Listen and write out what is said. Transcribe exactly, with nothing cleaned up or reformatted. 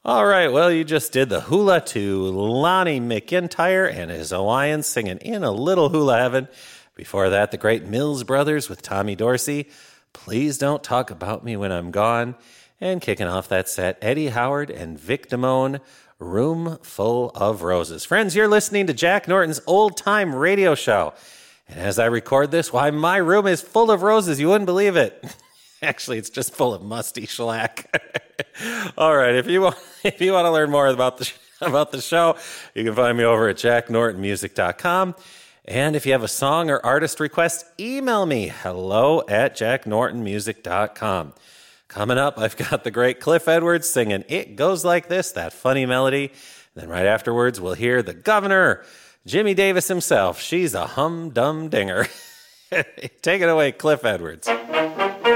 All right, well, you just did the hula to Lonnie McIntyre and his Hawaiians singing In a Little Hula Heaven. Before that, the great Mills Brothers with Tommy Dorsey, Please Don't Talk About Me When I'm Gone. And kicking off that set, Eddie Howard and Vic Damone, Room Full of Roses. Friends, you're listening to Jack Norton's Old Time Radio Show. And as I record this, why, my room is full of roses. You wouldn't believe it. Actually, it's just full of musty shellac. All right, if you want, if you want to learn more about the about the show, you can find me over at jack norton music dot com. And if you have a song or artist request, email me, hello at jack norton music dot com. Coming up, I've got the great Cliff Edwards singing It Goes Like This, that funny melody. And then right afterwards, we'll hear the governor, Jimmy Davis himself. She's a hum-dum dinger. Take it away, Cliff Edwards.